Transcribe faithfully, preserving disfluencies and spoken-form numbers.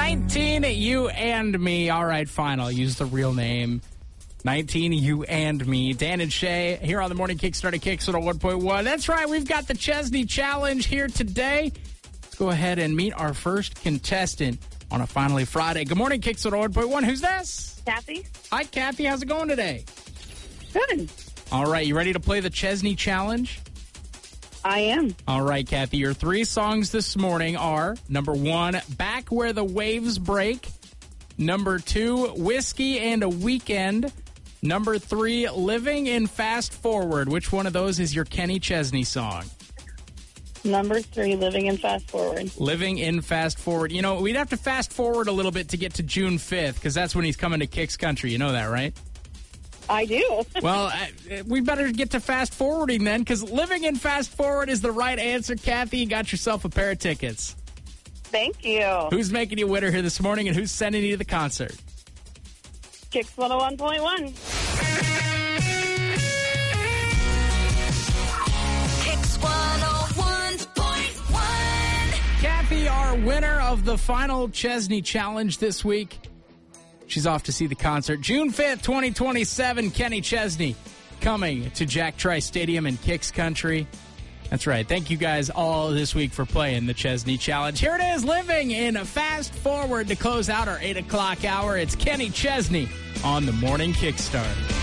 nineteen, You and Me. All right, fine. I'll use the real name. nineteen, You and Me. Dan and Shay here on the Morning Kickstarter Kicks at one point one. That's right. We've got the Chesney Challenge here today. Let's go ahead and meet our first contestant on a Finally Friday. Good morning, Kicks at one point one. Who's this? Kathy. Hi, Kathy. How's it going today? Good. All right. You ready to play the Chesney Challenge? I am. All right, Kathy. Your three songs this morning are, number one, Back Where the Waves Break. Number two, Whiskey and a Weekend. Number three, Living in Fast Forward. Which one of those is your Kenny Chesney song? Number three, Living in Fast Forward. Living in Fast Forward. You know, we'd have to fast forward a little bit to get to June fifth, because that's when he's coming to Kicks Country. You know that, right? I do. Well, uh, we better get to fast forwarding then, because Living in Fast Forward is the right answer, Kathy. You got yourself a pair of tickets. Thank you. Who's making you winner here this morning, and who's sending you to the concert? Kicks one oh one point one. Kicks one oh one point one. Kathy, our winner of the final Chesney Challenge this week. She's off to see the concert. June fifth, twenty twenty-seven, Kenny Chesney coming to Jack Trice Stadium in Kicks Country. That's right. Thank you guys all this week for playing the Chesney Challenge. Here it is, Living in Fast Forward to close out our eight o'clock hour. It's Kenny Chesney on the Morning Kickstart.